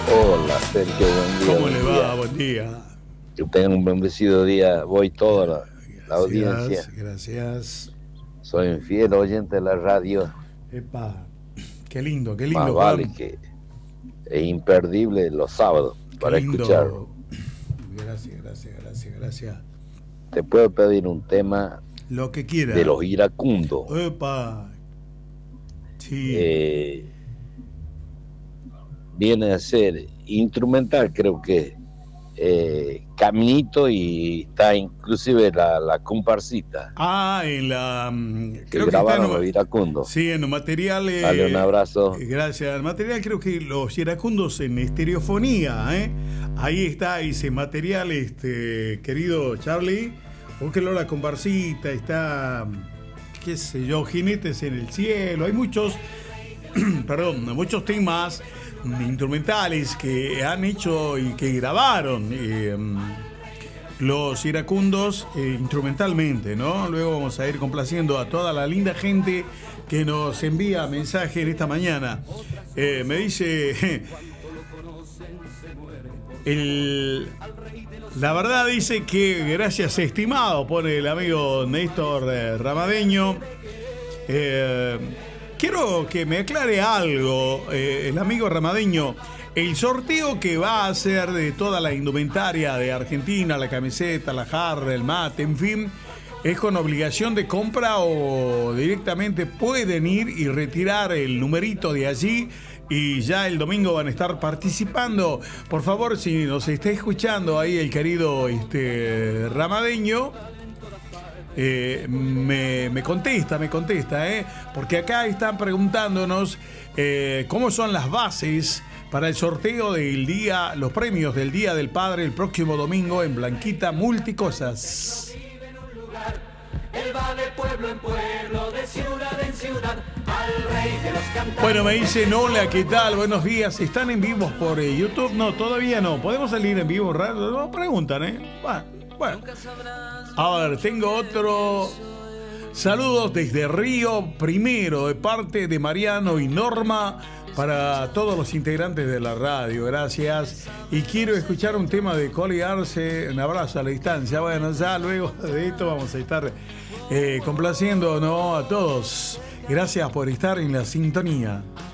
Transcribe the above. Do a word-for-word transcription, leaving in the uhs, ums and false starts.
Hola, Sergio, buen día. ¿Cómo buen le va? día. Buen día. Que tengan un bendecido día. Voy toda la, la Gracias, audiencia. gracias. Soy un fiel oyente de la radio. Epa, qué lindo, qué Más lindo, vale Juan. que es imperdible los sábados Qué para escucharlo. lindo. Gracias, gracias, gracias, gracias. Te puedo pedir un tema Lo que quiera. de los iracundos. Epa. Sí. Eh, viene a ser instrumental, creo que eh, Caminito, y está inclusive la, la comparsita Ah, en la. que Creo que está grabaron en, los iracundos. sí, en los materiales. Dale un abrazo. Gracias. El material, creo que los iracundos en estereofonía, ¿eh? Ahí está ese material, este, querido Charlie. Búsquelo, la comparsita, está, qué sé yo, Jinetes en el cielo. Hay muchos, perdón, muchos temas instrumentales que han hecho y que grabaron eh, los iracundos eh, instrumentalmente, ¿no? Luego vamos a ir complaciendo a toda la linda gente que nos envía mensaje en esta mañana. Eh, me dice el, la verdad dice que gracias, estimado, pone el amigo Néstor eh, Ramadeño. Eh, quiero que me aclare algo, eh, el amigo Ramadeño. El sorteo que va a hacer de toda la indumentaria de Argentina, la camiseta, la jarra, el mate, en fin, ¿es con obligación de compra o directamente pueden ir y retirar el numerito de allí y ya el domingo van a estar participando? Por favor, si nos está escuchando ahí el querido este, Ramadeño, eh, me, me contesta, me contesta, ¿eh? Porque acá están preguntándonos eh, cómo son las bases para el sorteo del día, los premios del Día del Padre el próximo domingo en Blanquita Multicosas. Él va de pueblo en pueblo, de ciudad en ciudad, al rey de los cantantes. Bueno, me dicen, hola, ¿qué tal? Buenos días. ¿Están en vivos por eh, YouTube? No, todavía no. ¿Podemos salir en vivo? No, preguntan, ¿eh? Bueno, bueno. A ver, tengo otro. Saludos desde Río Primero, de parte de Mariano y Norma, para todos los integrantes de la radio. Gracias. Y quiero escuchar un tema de Coli Arce. Un abrazo a la distancia. Bueno, ya luego de esto vamos a estar eh, complaciendo, ¿no?, a todos. Gracias por estar en la sintonía.